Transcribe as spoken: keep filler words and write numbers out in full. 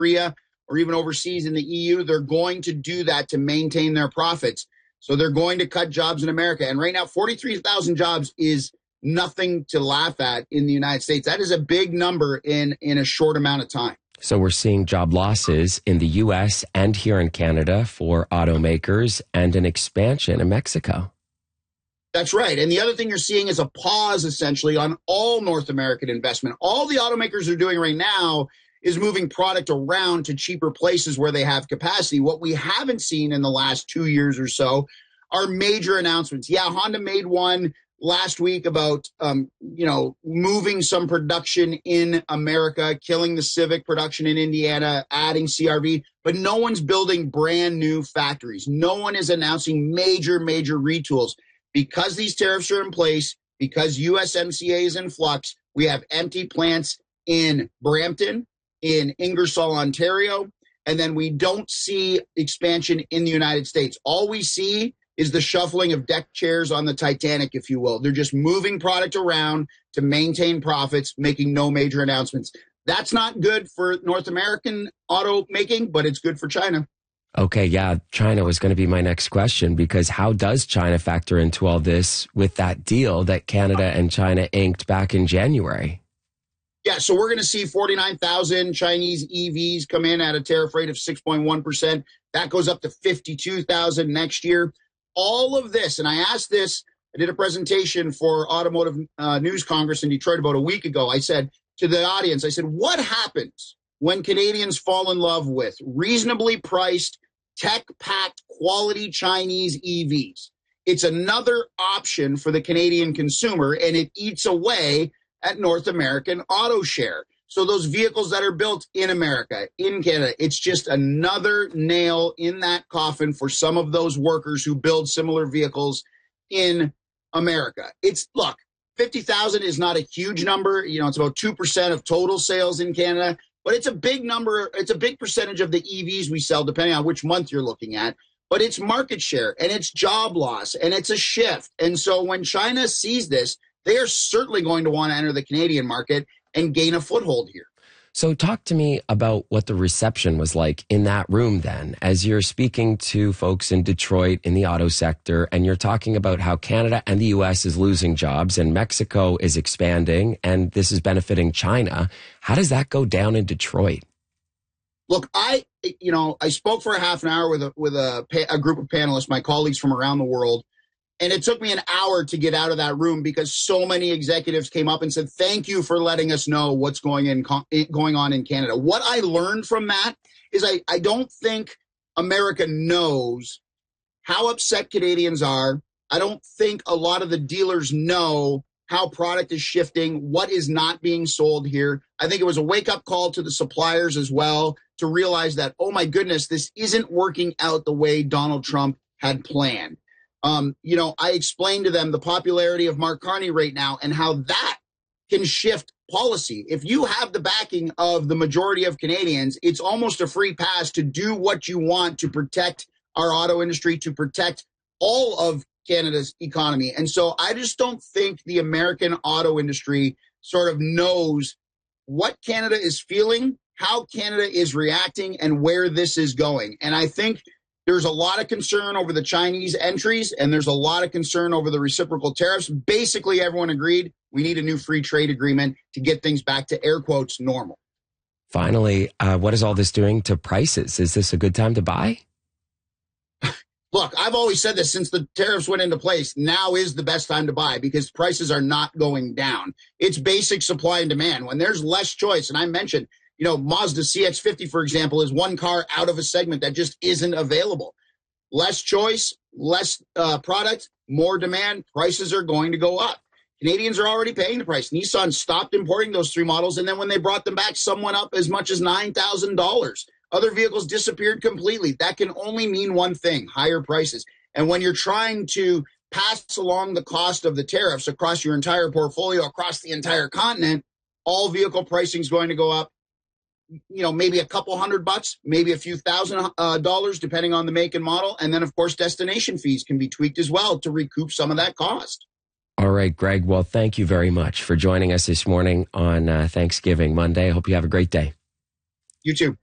Korea or even overseas in the E U, they're going to do that to maintain their profits. So they're going to cut jobs in America. And right now, forty-three thousand jobs is nothing to laugh at in the United States. That is a big number in, in a short amount of time. So we're seeing job losses in the U S and here in Canada for automakers and an expansion in Mexico. That's right. And the other thing you're seeing is a pause, essentially, on all North American investment. All the automakers are doing right now is moving product around to cheaper places where they have capacity. What we haven't seen in the last two years or so are major announcements. Yeah, Honda made one last week about, um, you know, moving some production in America, killing the Civic production in Indiana, adding C R V, but no one's building brand new factories. No one is announcing major, major retools. Because these tariffs are in place, because U S M C A is in flux, we have empty plants in Brampton, in Ingersoll, Ontario, and then we don't see expansion in the United States. All we see is the shuffling of deck chairs on the Titanic, if you will. They're just moving product around to maintain profits, making no major announcements. That's not good for North American auto making, but it's good for China. Okay, yeah, China was going to be my next question, because how does China factor into all this with that deal that Canada and China inked back in January? Yeah, so we're going to see forty-nine thousand Chinese E Vs come in at a tariff rate of six point one percent. That goes up to fifty-two thousand next year. All of this, and I asked this, I did a presentation for Automotive uh, News Congress in Detroit about a week ago. I said to the audience, I said, what happens when Canadians fall in love with reasonably priced, tech-packed, quality Chinese E Vs? It's another option for the Canadian consumer, and it eats away at North American auto share. So those vehicles that are built in America, in Canada, it's just another nail in that coffin for some of those workers who build similar vehicles in America. It's, look, fifty thousand is not a huge number. You know, it's about two percent of total sales in Canada. But it's a big number. It's a big percentage of the E Vs we sell, depending on which month you're looking at. But it's market share, and it's job loss, and it's a shift. And so when China sees this, they are certainly going to want to enter the Canadian market and gain a foothold here. So talk to me about what the reception was like in that room then, as you're speaking to folks in Detroit in the auto sector, and you're talking about how Canada and the U S is losing jobs and Mexico is expanding, and this is benefiting China. How does that go down in Detroit? Look, I, you know, I spoke for a half an hour with a, with a, a group of panelists, my colleagues from around the world. And it took me an hour to get out of that room because so many executives came up and said, thank you for letting us know what's going in going on in Canada. What I learned from that is I, I don't think America knows how upset Canadians are. I don't think a lot of the dealers know how product is shifting, what is not being sold here. I think it was a wake-up call to the suppliers as well to realize that, oh, my goodness, this isn't working out the way Donald Trump had planned. Um, you know, I explained to them the popularity of Mark Carney right now and how that can shift policy. If you have the backing of the majority of Canadians, it's almost a free pass to do what you want to protect our auto industry, to protect all of Canada's economy. And so I just don't think the American auto industry sort of knows what Canada is feeling, how Canada is reacting, and where this is going. And I think there's a lot of concern over the Chinese entries, and there's a lot of concern over the reciprocal tariffs. Basically, everyone agreed we need a new free trade agreement to get things back to, air quotes, normal. Finally, uh, what is all this doing to prices? Is this a good time to buy? Look, I've always said this since the tariffs went into place. Now is the best time to buy because prices are not going down. It's basic supply and demand. When there's less choice, and I mentioned, you know, Mazda C X fifty, for example, is one car out of a segment that just isn't available. Less choice, less uh, product, more demand, prices are going to go up. Canadians are already paying the price. Nissan stopped importing those three models, and then when they brought them back, some went up as much as nine thousand dollars. Other vehicles disappeared completely. That can only mean one thing, higher prices. And when you're trying to pass along the cost of the tariffs across your entire portfolio, across the entire continent, all vehicle pricing is going to go up. You know, maybe a couple hundred bucks, maybe a few thousand uh, dollars, depending on the make and model. And then, of course, destination fees can be tweaked as well to recoup some of that cost. All right, Greg. Well, thank you very much for joining us this morning on uh, Thanksgiving Monday. I hope you have a great day. You too.